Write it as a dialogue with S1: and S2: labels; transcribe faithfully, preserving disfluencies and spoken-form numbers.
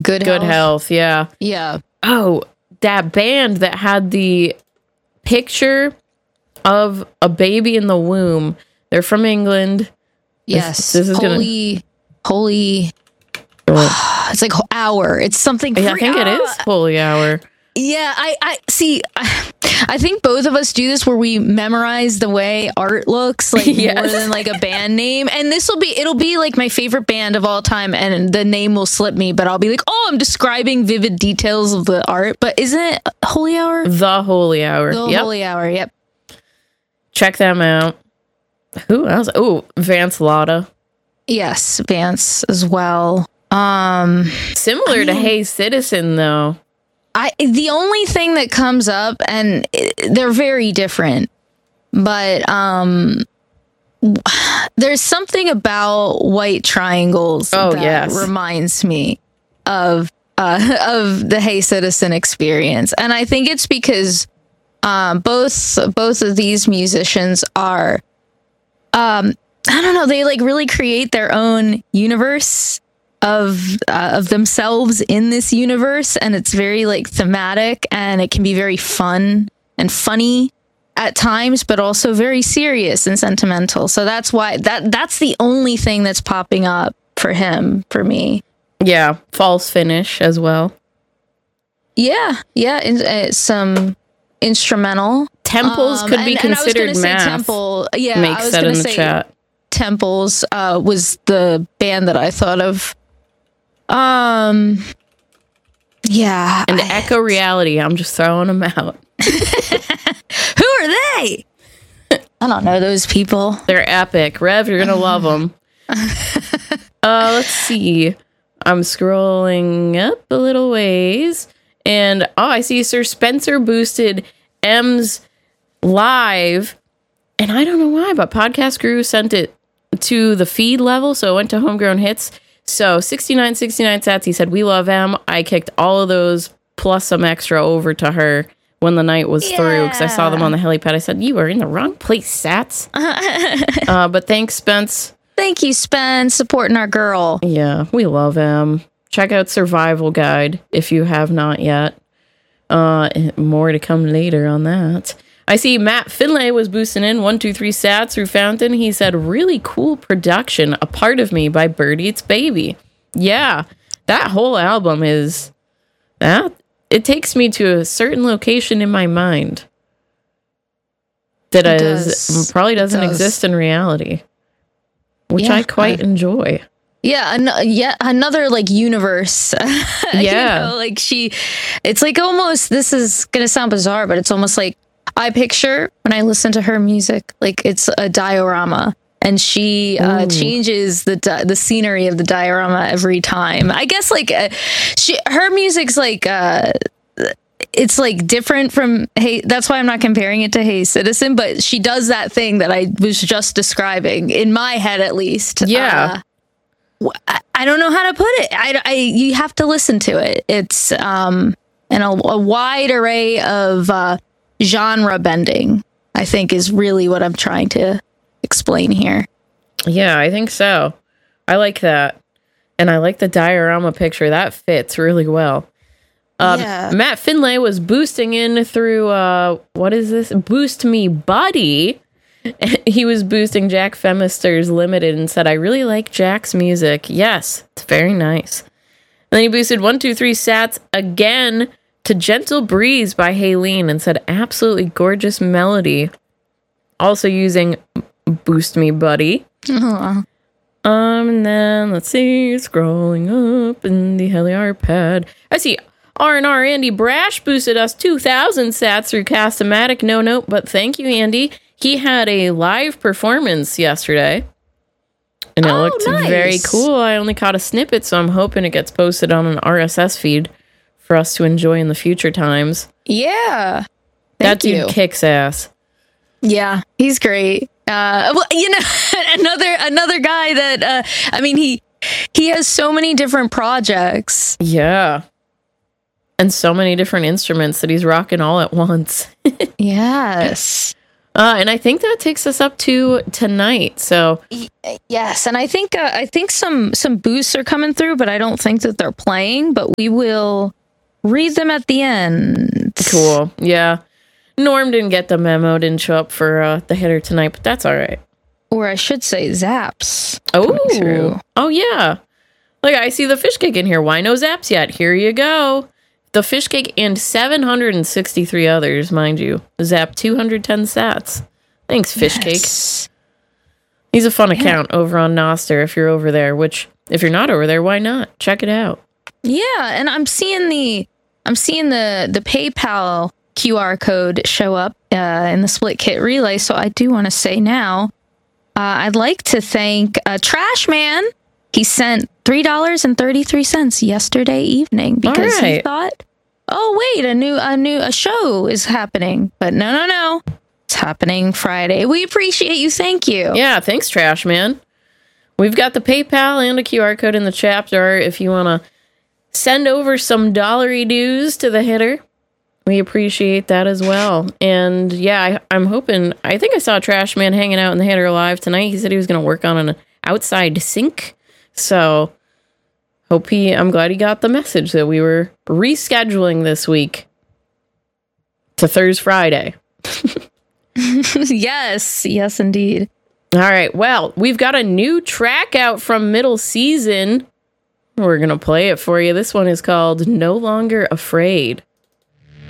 S1: Good
S2: Good
S1: Health.
S2: Health, yeah.
S1: Yeah.
S2: Oh, that band that had the picture of a baby in the womb. They're from England.
S1: Yes.
S2: This, this is
S1: holy,
S2: gonna...
S1: holy. It's like hour. It's something.
S2: Yeah, I think it is Holy Hour.
S1: Yeah, I, I see. I, I think both of us do this where we memorize the way art looks, like
S2: Yes.
S1: more than like a band name. And this will be, it'll be like my favorite band of all time, and the name will slip me, but I'll be like, oh, I'm describing vivid details of the art. But isn't it Holy Hour?
S2: The Holy Hour.
S1: The
S2: Yep.
S1: Holy Hour. Yep.
S2: Check them out. Who else? Oh, Vance Lotta.
S1: Yes, Vance as well. Um,
S2: Similar
S1: I mean,
S2: to Hey Citizen, though.
S1: I the only thing that comes up, and it, they're very different, but um, there's something about White Triangles
S2: Oh,
S1: that
S2: yes.
S1: reminds me of uh, of the Hey Citizen experience, and I think it's because um, both both of these musicians are, um, I don't know, they like really create their own universe of uh, of themselves in this universe, and it's very like thematic, and it can be very fun and funny at times, but also very serious and sentimental. So that's why that that's the only thing that's popping up for him for me.
S2: Yeah, False Finish as well.
S1: Yeah, yeah, in, uh, some instrumental
S2: Temples
S1: um,
S2: could be
S1: and, and
S2: considered
S1: I was gonna
S2: math.
S1: say Temple, yeah,
S2: Makes
S1: I was
S2: that
S1: gonna
S2: in the
S1: say
S2: chat.
S1: Temples uh, was the band that I thought of. Um, yeah,
S2: And
S1: I-
S2: Echo Reality. I'm just throwing them out.
S1: Who are they? I don't know those people.
S2: They're epic. Rev, you're gonna love them. uh, let's see. I'm scrolling up a little ways, and oh, I see Sir Spencer boosted M's live, and I don't know why, but Podcast Guru sent it to the feed level, so it went to Homegrown Hits. So sixty-nine sixty-nine sats. He said, "We love M." I kicked all of those plus some extra over to her when the night was
S1: Yeah.
S2: through, because I saw them on the helipad. I said, "You are in the wrong place, Sats." uh, but thanks, Spence.
S1: Thank you, Spen, supporting our girl.
S2: Yeah, we love him. Check out Survival Guide if you have not yet. Uh, more to come later on that. I see Matt Finlay was boosting in one two three sats through Fountain. He said, "Really cool production, A Part of Me by Bird Eats Baby." Yeah, that whole album is that. It takes me to a certain location in my mind that
S1: It
S2: is
S1: does.
S2: probably doesn't
S1: It does.
S2: exist in reality, which
S1: Yeah,
S2: I quite
S1: I-
S2: enjoy.
S1: Yeah, an- yeah, another like universe. You
S2: Yeah.
S1: know, like she, it's like almost. This is gonna sound bizarre, but it's almost like I picture when I listen to her music, like it's a diorama, and she uh,
S2: Ooh.
S1: changes the di- the scenery of the diorama every time. I guess like uh, she, her music's like. Uh, it's like different from Hey, that's why I'm not comparing it to Hey Citizen, but she does that thing that I was just describing in my head, at least.
S2: Yeah.
S1: Uh, I, I don't know how to put it. I, I you have to listen to it. It's um and a, a wide array of uh, genre bending, I think, is really what I'm trying to explain here.
S2: Yeah, I think so. I like that. And I like the diorama picture. That fits really well. Um,
S1: Yeah.
S2: Matt Finlay was boosting in through, uh, what is this? Boost Me Buddy. He was boosting Jack Femister's Limited and said, "I really like Jack's music." Yes, it's very nice. And then he boosted one two three sats again to Gentle Breeze by Haylene and said, "Absolutely gorgeous melody." Also using Boost Me Buddy.
S1: Aw.
S2: Um, and then let's see, scrolling up in the HeliArpad. I see R and R Andy Brash boosted us two thousand sats through Cast-O-Matic. No note, but thank you, Andy. He had a live performance yesterday, and it
S1: Oh,
S2: looked
S1: nice.
S2: very cool. I only caught a snippet, so I'm hoping it gets posted on an R S S feed for us to enjoy in the future times.
S1: Yeah.
S2: That
S1: Thank
S2: dude
S1: you.
S2: kicks ass.
S1: Yeah, he's great. Uh, well, you know, another another guy that uh, I mean, he he has so many different projects.
S2: Yeah. And so many different instruments that he's rocking all at once.
S1: Yes.
S2: Uh, and I think that takes us up to tonight. So
S1: yes, and I think uh, I think some some boosts are coming through, but I don't think that they're playing. But we will read them at the end.
S2: Cool. Yeah. Norm didn't get the memo, didn't show up for uh, the hitter tonight, but that's all right.
S1: Or I should say Zaps.
S2: Oh, oh yeah. Look, I see the fish cake in here. Why no Zaps yet? Here you go. The fish cake and seven hundred sixty-three others, mind you. Zap two hundred ten sats. Thanks, fish yes. cake. He's a fun yeah. account over on Nostr if you're over there, which if you're not over there, why not? Check it out.
S1: Yeah, and I'm seeing the I'm seeing the the PayPal Q R code show up uh, in the Split Kit Relay, so I do want to say now, uh, I'd like to thank uh, Trash Man. He sent three dollars and thirty-three cents yesterday evening because right. he thought, oh, wait, a new a new a show is happening. But no, no, no. It's happening Friday. We appreciate you. Thank you.
S2: Yeah, thanks, Trash Man. We've got the PayPal and a Q R code in the chapter if you want to send over some dollary dues to the hitter. We appreciate that as well. And yeah, I, I'm hoping, I think I saw Trash Man hanging out in the hitter live tonight. He said he was going to work on an outside sink. So, hope he, I'm glad he got the message that we were rescheduling this week to Thursday, Friday.
S1: yes, yes, indeed.
S2: All right, well, we've got a new track out from Middle Season. We're going to play it for you. This one is called No Longer Afraid.